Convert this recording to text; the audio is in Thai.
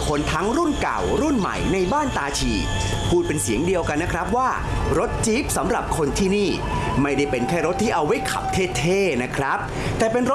คนทั้งรุ่นเก่ารุ่นใหม่ในบ้านตาชีพูดเป็นเสียงเดียวกันนะครับว่ารถจี๊ปสำหรับคนที่นี่ไม่ได้เป็นแค่รถที่เอาไว้ขับเท่ๆนะครับแต่เป็นรถ